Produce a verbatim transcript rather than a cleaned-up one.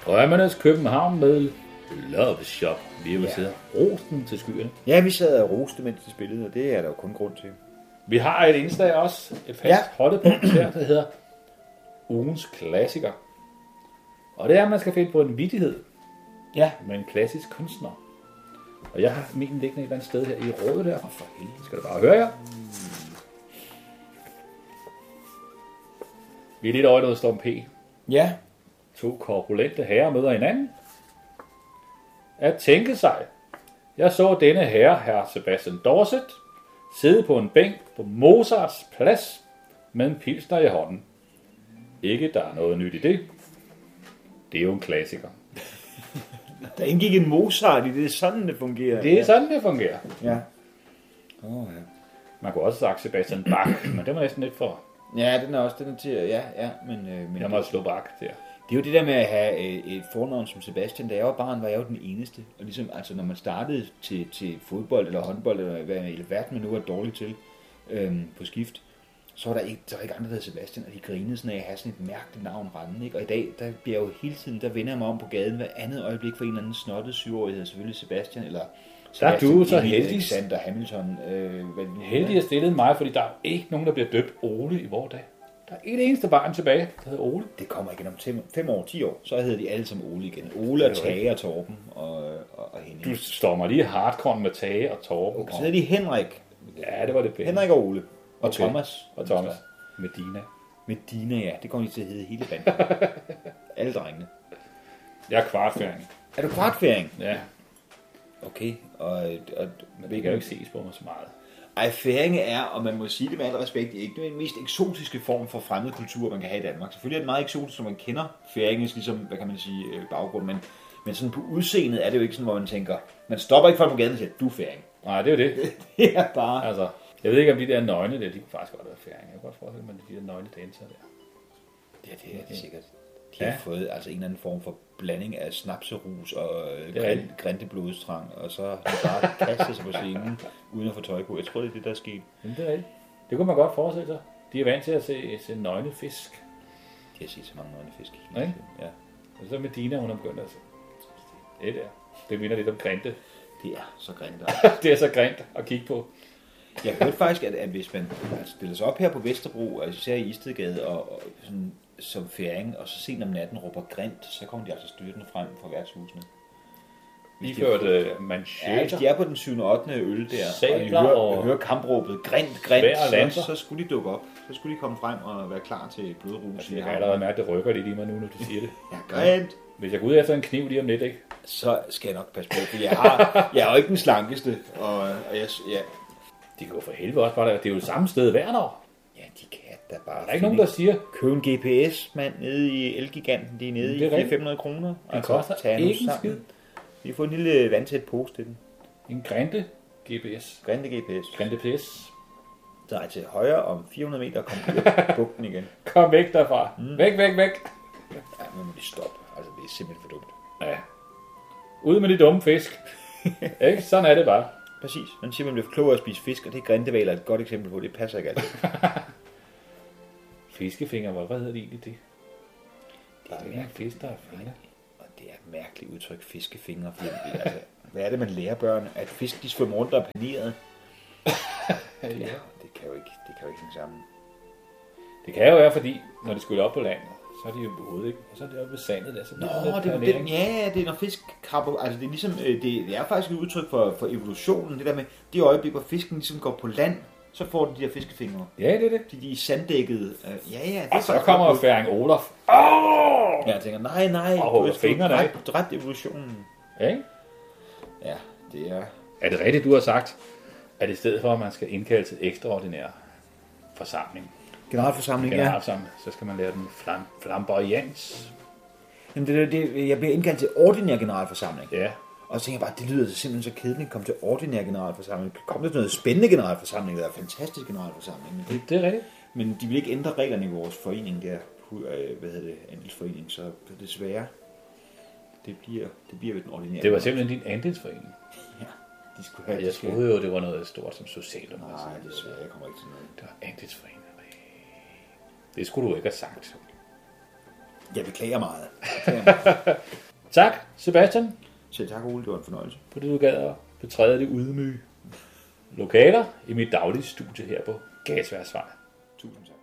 Drømmernes København med Love Shop. Vi har jo ja. siddet rosten til skyerne. Ja, vi sad og roste, mens de spillede, og det er der jo kun grund til. Vi har et indslag også, et fast ja. holdepunkt her, der hedder ugens klassiker. Og det er, at man skal finde på en vittighed ja. med en klassisk kunstner. Og jeg har min liggende et eller andet sted her i rådet der. Og for helvede, skal du bare høre jer. Vi er lidt øje noget Storm P. Ja. To korpulente herrer møder hinanden. At tænke sig. Jeg så denne herre, herr Sebastian Dorset, sidde på en bænk på Mozarts plads med en pilsner i hånden. Ikke, der er noget nyt i det. Det er jo en klassiker. Der indgik en Mozart i det, er sådan det fungerer. Det er ja. sådan det fungerer. Ja. Oh, ja. Man kunne også sagt Sebastian Bach, men det var næsten lidt for... Ja, den er også den er til, ja, ja, men... Øh, men jeg må slå Bach der. Det er jo det der med at have et fornavn som Sebastian. Da jeg var barn, var jeg jo den eneste. Og ligesom, altså når man startede til, til fodbold eller håndbold, eller hvad, eller hvad man nu var dårlig til øhm, på skift, så var der ikke, der var ikke andre, der hed Sebastian, og de grinede sådan af at have sådan et mærkeligt navn rende, ikke? Og i dag, der bliver jeg jo hele tiden, der vender jeg mig om på gaden hver andet øjeblik for en eller anden snottet syvårig, hedder selvfølgelig Sebastian, eller Sebastian, der er du så heldig. Alexander Hamilton. Øh, hvad heldig at stille mig, fordi der er ikke nogen, der bliver døbt Ole i vores dag. Der er et eneste barn tilbage, der hedder Ole. Det kommer igen om fem år, ti år, så hedder de alle som Ole igen. Ole og Tage og Torben og, og, og Henning. Du står mig lige hardcore med Tage og Torben. Okay, så hedder de Henrik. Ja, det var det bedste. Henrik og Ole. Og okay. Thomas. Og Thomas. Med Dina. Med Dina, ja. Det kommer lige til at hedde hele banden. Alle drengene. Jeg er kvartfæring. Er du kvartfæring? Ja. Okay. Og, og, Men det kan jo ikke ses på mig så meget. Ej, færinge er, og man må sige det med al respekt, ikke den mest eksotiske form for fremmed kultur, man kan have i Danmark. Selvfølgelig er det meget eksotisk, når man kender færinges, ligesom, hvad kan man sige, baggrund, men, men sådan på udseendet er det jo ikke sådan, hvor man tænker, man stopper ikke folk på gaden og siger, du er færing. Nej, det er jo det. Det er bare... Altså, jeg ved ikke, om de der nøgne der, de kunne faktisk godt være færing. Jeg kan godt forestille mig, de der nøgne danser der. Ja, det er det sikkert. De har ja. fået altså en eller anden form for blanding af snapserus og grænteblodstrang, og så har de bare kastet sig på scenen, uden at få tøj på. Jeg tror, det er det, der er sket. Jamen, det er rigtigt. Det kunne man godt forestille sig. De er vant til at se, se nøgne fisk. De har set så mange nøgne fisk. Ja. Ja. Og så med Dina, hun har begyndt at se. Det der. Det minder lidt om grænte. Det er så grint. Det er så grint at kigge på. Jeg hørte faktisk, at, at hvis man altså, stiller sig op her på Vesterbro, altså især i Istedgade, og, og sådan, som færing, og så sent om natten råber grint, så kommer de altså styrtende frem fra værtshusene. De førte uh, manchetter. Ja, hvis de er på den syvende og ottende øl der, Sabler, og de hører, og hører kampråbet grint, grint, så, så skulle de dukke op. Så skulle de komme frem og være klar til blodrus. Altså, jeg har allerede mærket, at det rykker lidt i mig nu, når du siger det. Ja, grint. Hvis jeg går ud efter en kniv lige om lidt, ikke? Så skal jeg nok passe på, for jeg, har, jeg er jo ikke den slankeste. Og, og jeg, ja. De går for helvede også bare der. Det er jo det samme sted hver år. Ja, de kan da bare... Der er ikke nogen, der siger... Køb en G P S-mand nede i Elgiganten. De er nede det er i fire hundrede til fem hundrede kroner. Det altså, koster ikke en skid. Vi får en lille vandtæt pose til den. En grænte G P S. Grænte G P S. Grænte P S. Drej til højre om fire hundrede meter og kom ud af bugten igen. Kom væk derfra. Mm. Væk, væk, væk. Ja, men må de stoppe. Altså, det er simpelthen for dumt. Ja. Ud med de dumme fisk. Ikke? Sådan er det bare. Præcis. Man siger, man bliver klogere at spise fisk, og det er græntevaler et godt eksempel på. Det passer ikke altid. Fiskefinger, hvad hedder det egentlig det? Det er, det er en fisk, der er fingre. Og det er et mærkeligt udtryk, fiskefingre. Altså, hvad er det, man lærer børn? At fisk, de svømmer rundt og er paneret. Ja, det kan jo ikke, det kan jo ikke hænge sammen. Det kan jo være, fordi når de skulle op på land, så er de jo våde, ikke? Og så er det oppe ved sandet der. Så Nå, det er det, ja, det er når fisk krabber, altså det er ligesom, det, det er faktisk et udtryk for, for evolutionen, det der med, det øjeblik, hvor fisken ligesom går på land, så får de de der fiskefingre. Ja, det er det. De, de er sanddækket. Uh, ja, ja. Det og så kommer jo færing Olaf. Oh! Ja, jeg tænker, nej, nej, du har dræbt, dræbt evolutionen. Ja, ikke? Ja, det er... Er det rigtigt, du har sagt, at i stedet for, at man skal indkalde til ekstraordinær forsamling, generalforsamling, generalforsamling ja. Så skal man lære den flam, flamboyance. Jamen, det, det, jeg bliver indkaldt til ordinær generalforsamling. Ja. Og så tænker jeg bare, det lyder simpelthen så kedeligt at komme til ordinær generalforsamling. Kom der til noget spændende generalforsamling, der er fantastisk generalforsamling. Men det, det er rigtigt. Men de vil ikke ændre reglerne i vores forening der, hvad hedder det, andelsforening, så desværre, det bliver, det bliver ved den ordinære. Det var simpelthen din andelsforening? Ja. De skulle have, jeg de troede jo, det var noget stort som socialdemokrati. Nej, desværre, jeg kommer ikke til noget. Det var andelsforening. Det skulle du ikke have sagt. Jeg beklager meget. Jeg beklager meget. Tak, Sebastian, Selv tak, Ole. Det var en fornøjelse. på det du gad at betræde de ydmyge lokaler i mit daglige studie her på Gasværksvej. Tusind tak.